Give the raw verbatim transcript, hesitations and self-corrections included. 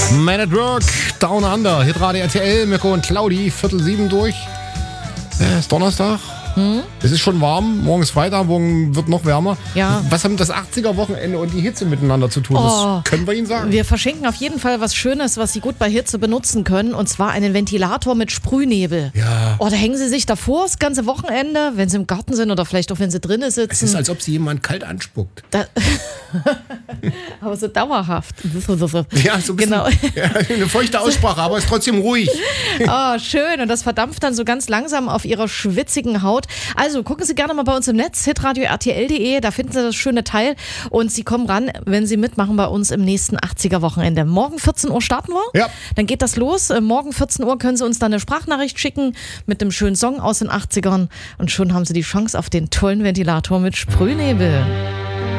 Man at Work, Down Under, Hitradio R T L, Mirko und Claudi, Viertel sieben durch. Es ist Donnerstag. Hm? Es ist schon warm, morgen ist Freitag, morgen wird noch wärmer. Ja. Was haben das achtziger-Wochenende und die Hitze miteinander zu tun? Oh, das können wir Ihnen sagen. Wir verschenken auf jeden Fall was Schönes, was Sie gut bei Hitze benutzen können. Und zwar einen Ventilator mit Sprühnebel. Ja. Oh, da hängen Sie sich davor das ganze Wochenende, wenn Sie im Garten sind oder vielleicht auch wenn Sie drinnen sitzen. Es ist, als ob Sie jemand kalt anspuckt. Da aber so dauerhaft. Ja, so ein bisschen, genau. Ja, eine feuchte Aussprache, aber ist trotzdem ruhig. Oh, schön. Und das verdampft dann so ganz langsam auf Ihrer schwitzigen Haut. Also gucken Sie gerne mal bei uns im Netz, hitradio r t l punkt d e, da finden Sie das schöne Teil und Sie kommen ran, wenn Sie mitmachen bei uns im nächsten achtziger-Wochenende. Morgen vierzehn Uhr starten wir. Ja. Dann geht das los. Morgen vierzehn Uhr können Sie uns dann eine Sprachnachricht schicken mit einem schönen Song aus den achtzigern und schon haben Sie die Chance auf den tollen Ventilator mit Sprühnebel.